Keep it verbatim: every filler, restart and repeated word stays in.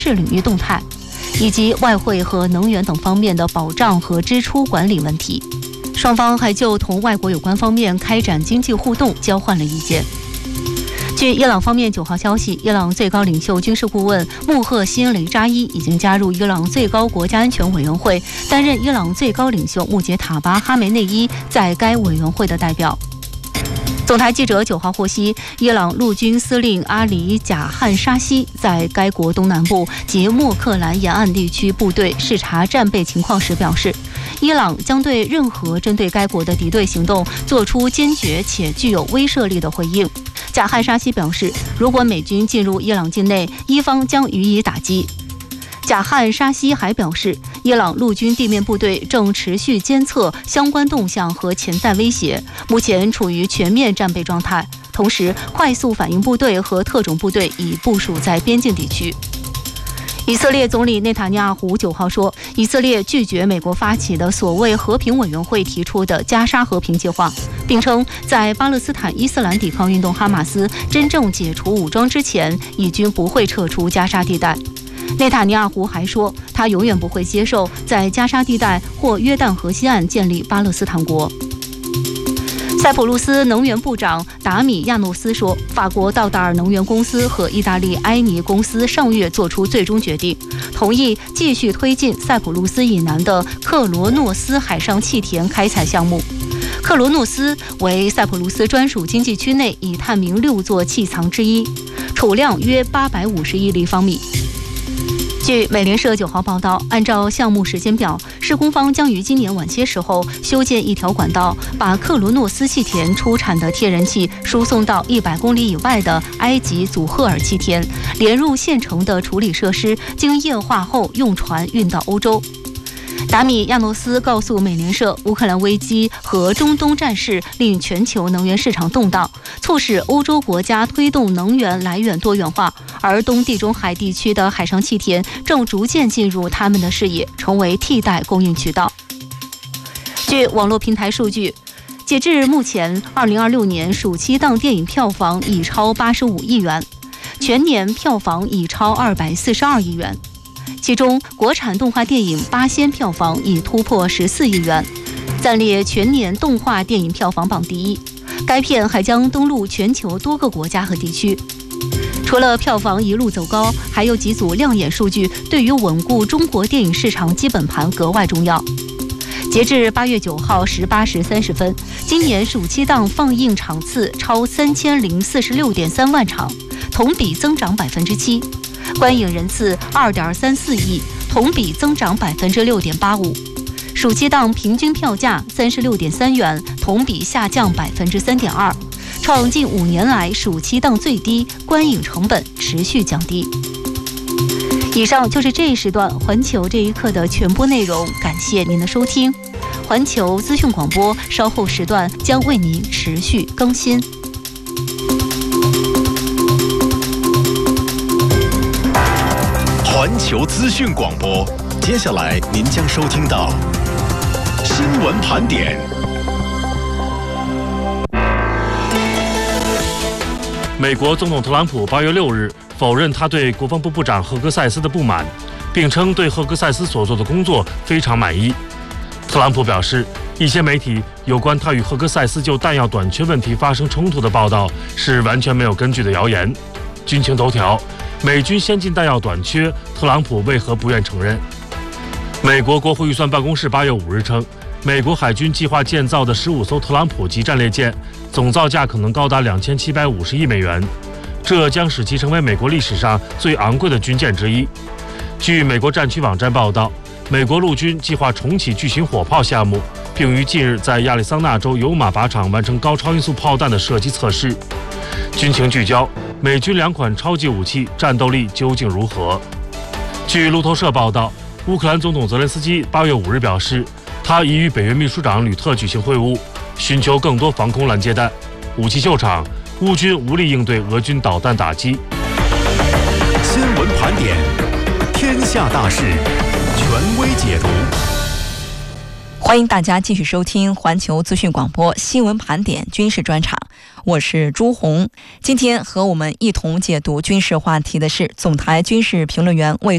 事领域动态，以及外汇和能源等方面的保障和支出管理问题。双方还就同外国有关方面开展经济互动交换了意见。据伊朗方面九号消息，伊朗最高领袖军事顾问穆赫辛雷扎伊已经加入伊朗最高国家安全委员会，担任伊朗最高领袖穆杰塔巴哈梅内伊在该委员会的代表。总台记者九号获悉，伊朗陆军司令阿里贾汉沙西在该国东南部及莫克兰沿岸地区部队视察战备情况时表示，伊朗将对任何针对该国的敌对行动做出坚决且具有威慑力的回应。贾汉沙西表示，如果美军进入伊朗境内，伊方将予以打击。贾汉沙西还表示，伊朗陆军地面部队正持续监测相关动向和潜在威胁，目前处于全面战备状态。同时，快速反应部队和特种部队已部署在边境地区。以色列总理内塔尼亚胡九号说，以色列拒绝美国发起的所谓和平委员会提出的加沙和平计划，并称在巴勒斯坦伊斯兰抵抗运动哈马斯真正解除武装之前，以军不会撤出加沙地带。内塔尼亚胡还说，他永远不会接受在加沙地带或约旦河西岸建立巴勒斯坦国。塞浦路斯能源部长达米亚诺斯说，法国道达尔能源公司和意大利埃尼公司上月做出最终决定，同意继续推进塞浦路斯以南的克罗诺斯海上气田开采项目。克罗诺斯为塞浦路斯专属经济区内已探明六座气藏之一，储量约八百五十亿立方米。据美联社九号报道，按照项目时间表，施工方将于今年晚些时候修建一条管道，把克罗诺斯气田出产的天然气输送到一百公里以外的埃及祖赫尔气田，连入现成的处理设施，经液化后用船运到欧洲。达米亚诺斯告诉美联社，乌克兰危机和中东战事令全球能源市场动荡，促使欧洲国家推动能源来源多元化，而东地中海地区的海上气田正逐渐进入他们的视野，成为替代供应渠道。据网络平台数据，截至目前，二零二六年暑期档电影票房已超八十五亿元，全年票房已超二百四十二亿元。其中，国产动画电影《八仙》票房已突破十四亿元，暂列全年动画电影票房榜第一。该片还将登陆全球多个国家和地区。除了票房一路走高，还有几组亮眼数据对于稳固中国电影市场基本盘格外重要。截至八月九号十八时三十分，今年暑期档放映场次超三千零四十六点三万场，同比增长百分之七。观影人次二点三四亿，同比增长百分之六点八五。暑期档平均票价三十六点三元，同比下降百分之三点二，创近五年来暑期档最低，观影成本持续降低。以上就是这一时段环球这一刻的全部内容，感谢您的收听。环球资讯广播稍后时段将为您持续更新。 环球资讯广播，接下来您将收听到新闻盘点。 美国总统特朗普八月六日否认他对国防部部长赫格塞斯的不满，并称对赫格塞斯所做的工作非常满意。特朗普表示，一些媒体有关他与赫格塞斯就弹药短缺问题发生冲突的报道是完全没有根据的谣言。军情头条：美军先进弹药短缺，特朗普为何不愿承认？美国国会预算办公室八月五日称，美国海军计划建造的十五艘特朗普级战列舰，总造价可能高达两千七百五十亿美元，这将使其成为美国历史上最昂贵的军舰之一。据美国战区网站报道，美国陆军计划重启巨型火炮项目，并于近日在亚利桑那州油马靶场完成高超音速炮弹的射击测试。军情聚焦：美军两款超级武器战斗力究竟如何？据路透社报道，乌克兰总统泽连斯基八月五日表示，他已与北约秘书长吕特举行会晤，寻求更多防空拦截弹。武器秀场，乌军无力应对俄军导弹打击。 新闻盘点，天下大事，权威解读。 欢迎大家继续收听环球资讯广播新闻盘点军事专场，我是朱红。今天和我们一同解读军事话题的是总台军事评论员魏